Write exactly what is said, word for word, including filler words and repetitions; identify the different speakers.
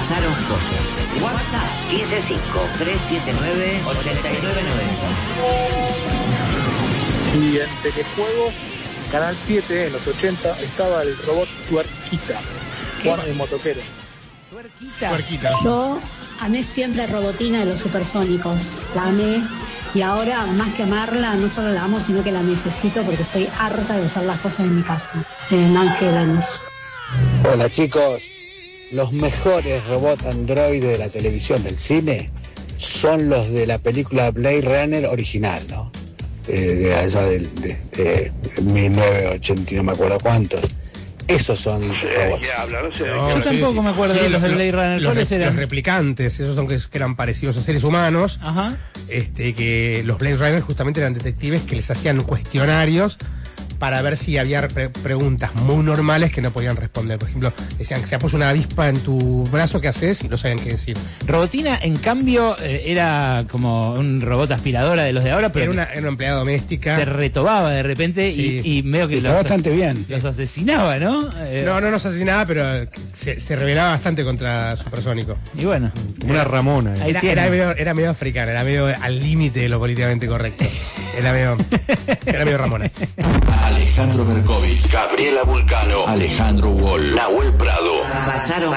Speaker 1: Pasaron cosas. WhatsApp uno cinco cinco, tres siete nueve, ocho nueve nueve
Speaker 2: Y en telejuegos, Canal siete, en los ochenta, estaba el robot Tuerquita, Juan el motoquero.
Speaker 1: Tuerquita.
Speaker 3: Tuerquita.
Speaker 4: Yo amé siempre a Robotina de los Supersónicos. La amé y ahora, más que amarla, no solo la amo, sino que la necesito porque estoy harta de hacer las cosas en mi casa. De Nancy de Lanús.
Speaker 5: Hola chicos, los mejores robots androides de la televisión del cine son los de la película Blade Runner original, ¿no? Eh, de allá de, de, de mil novecientos ochenta y no me acuerdo cuántos. Esos son robots.
Speaker 3: No,
Speaker 6: Yo
Speaker 3: sí,
Speaker 6: tampoco me acuerdo
Speaker 3: sí,
Speaker 6: de los de Blade Runner.
Speaker 3: Los,
Speaker 6: ¿Cuáles
Speaker 3: re-
Speaker 6: eran?
Speaker 3: los replicantes, esos son que, que eran parecidos a seres humanos.
Speaker 6: Ajá.
Speaker 3: Este, que los Blade Runner justamente eran detectives que les hacían cuestionarios para ver si había pre- preguntas muy normales que no podían responder. Por ejemplo, decían que se apoya una avispa en tu brazo, ¿qué haces? Y no sabían qué decir.
Speaker 6: Robotina, en cambio, eh, era como un robot aspiradora de los de ahora, pero
Speaker 3: Era una, era una empleada doméstica.
Speaker 6: se retobaba de repente
Speaker 3: Sí.
Speaker 6: y, y medio que
Speaker 7: Está
Speaker 6: los,
Speaker 7: bastante bien.
Speaker 6: los asesinaba, ¿no? Eh,
Speaker 3: No, no nos asesinaba, pero se, se rebelaba bastante contra Supersónico.
Speaker 6: Y bueno,
Speaker 8: Como una Ramona. ¿eh?
Speaker 6: Ahí
Speaker 3: Era,
Speaker 6: tiene.
Speaker 3: era medio, era medio africana, era medio al límite de lo políticamente correcto. Era medio, era medio Ramona.
Speaker 9: Alejandro Berkovich, Gabriela Vulcano, Alejandro Wall, Nahuel Prado.
Speaker 1: Pasaron